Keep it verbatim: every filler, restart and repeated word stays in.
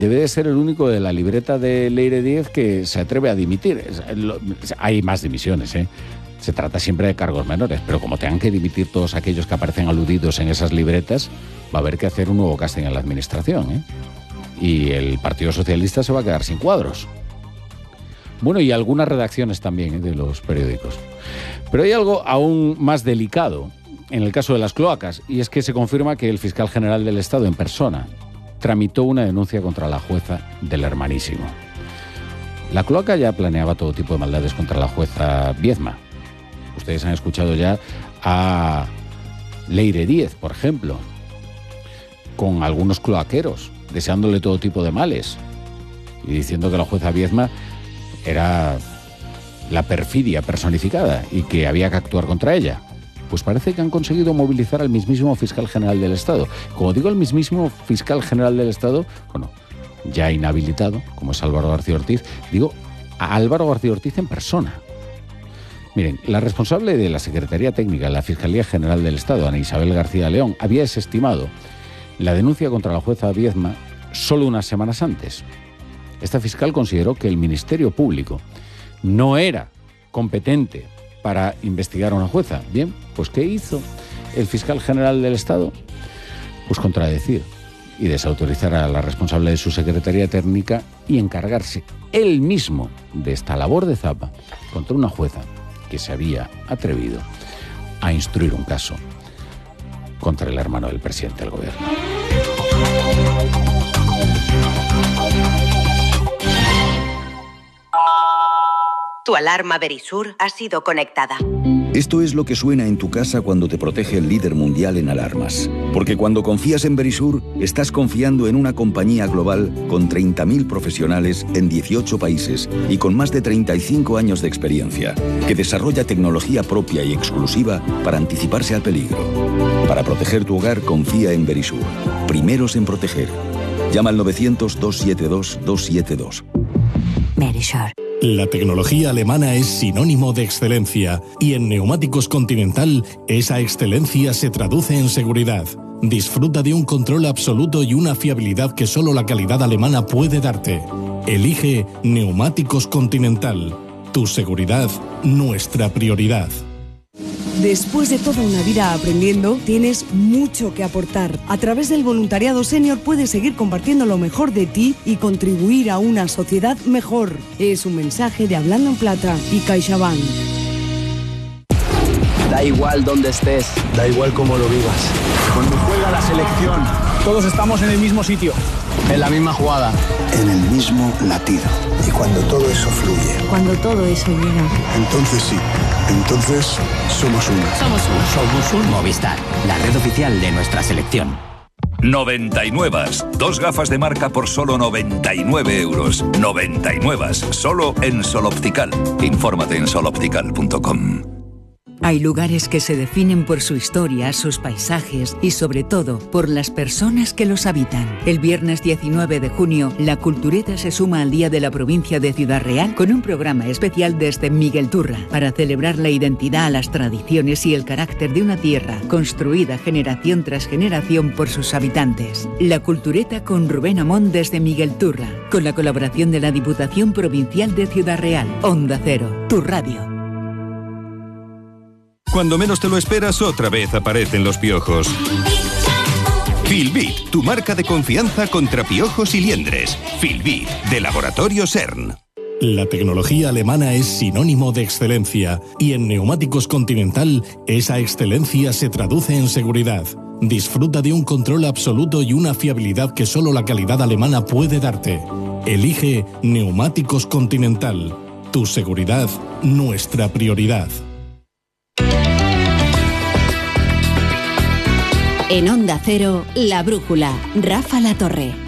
Debe de ser el único de la libreta de Leire Díez que se atreve a dimitir. Hay más dimisiones, ¿eh? Se trata siempre de cargos menores, pero como tengan que dimitir todos aquellos que aparecen aludidos en esas libretas, va a haber que hacer un nuevo casting en la administración, ¿eh? Y el Partido Socialista se va a quedar sin cuadros. Bueno, y algunas redacciones también, ¿eh?, de los periódicos. Pero hay algo aún más delicado en el caso de las cloacas, y es que se confirma que el fiscal general del Estado en persona tramitó una denuncia contra la jueza del Hermanísimo. La cloaca ya planeaba todo tipo de maldades contra la jueza Viezma. Ustedes han escuchado ya a Leire Díez, por ejemplo, con algunos cloaqueros, deseándole todo tipo de males y diciendo que la jueza Viezma era la perfidia personificada y que había que actuar contra ella. Pues parece que han conseguido movilizar al mismísimo fiscal general del Estado. Como digo, el mismísimo fiscal general del Estado, bueno, ya inhabilitado, como es Álvaro García Ortiz, digo, a Álvaro García Ortiz en persona. Miren, la responsable de la Secretaría Técnica de la Fiscalía General del Estado, Ana Isabel García León, había desestimado la denuncia contra la jueza Viezma solo unas semanas antes. Esta fiscal consideró que el Ministerio Público no era competente para investigar a una jueza. Bien, pues ¿qué hizo el fiscal general del Estado? Pues contradecir y desautorizar a la responsable de su Secretaría Técnica y encargarse él mismo de esta labor de zapa contra una jueza que se había atrevido a instruir un caso contra el hermano del presidente del gobierno. Tu alarma Verisur ha sido conectada. Esto es lo que suena en tu casa cuando te protege el líder mundial en alarmas. Porque cuando confías en Verisur, estás confiando en una compañía global con treinta mil profesionales en dieciocho países y con más de treinta y cinco años de experiencia, que desarrolla tecnología propia y exclusiva para anticiparse al peligro. Para proteger tu hogar, confía en Verisur. Primeros en proteger. Llama al novecientos, doscientos setenta y dos, doscientos setenta y dos. Verisur. La tecnología alemana es sinónimo de excelencia y en Neumáticos Continental esa excelencia se traduce en seguridad. Disfruta de un control absoluto y una fiabilidad que solo la calidad alemana puede darte. Elige Neumáticos Continental. Tu seguridad, nuestra prioridad. Después de toda una vida aprendiendo, tienes mucho que aportar. A través del voluntariado senior puedes seguir compartiendo lo mejor de ti y contribuir a una sociedad mejor. Es un mensaje de Hablando en Plata y CaixaBank. Da igual dónde estés, da igual cómo lo vivas. Cuando juega la selección, todos estamos en el mismo sitio, en la misma jugada, en el mismo latido. Y cuando todo eso fluye, cuando todo eso llega, entonces sí, entonces somos uno. Somos uno. Somos un Movistar, la red oficial de nuestra selección. noventa y nueve. Dos gafas de marca por solo noventa y nueve euros. noventa y nueve. Solo en Sol Optical. Infórmate en sol optical punto com. Hay lugares que se definen por su historia, sus paisajes y sobre todo por las personas que los habitan. El viernes diecinueve de junio, la Cultureta se suma al Día de la Provincia de Ciudad Real con un programa especial desde Miguelturra para celebrar la identidad, las tradiciones y el carácter de una tierra construida generación tras generación por sus habitantes. La Cultureta con Rubén Amón desde Miguelturra, con la colaboración de la Diputación Provincial de Ciudad Real. Onda Cero, tu radio. Cuando menos te lo esperas, otra vez aparecen los piojos. Filbit, tu marca de confianza contra piojos y liendres. Filbit, de Laboratorio CERN. La tecnología alemana es sinónimo de excelencia y en Neumáticos Continental esa excelencia se traduce en seguridad. Disfruta de un control absoluto y una fiabilidad que solo la calidad alemana puede darte. Elige Neumáticos Continental. Tu seguridad, nuestra prioridad. En Onda Cero, La Brújula, Rafa La Torre.